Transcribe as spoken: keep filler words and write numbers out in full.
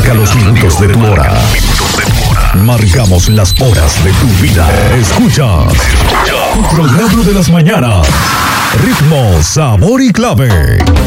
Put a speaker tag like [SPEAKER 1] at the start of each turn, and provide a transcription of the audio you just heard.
[SPEAKER 1] marca los minutos de tu hora. Marcamos las horas de tu vida. Escuchas tu programa de las mañanas. Ritmo, sabor y clave.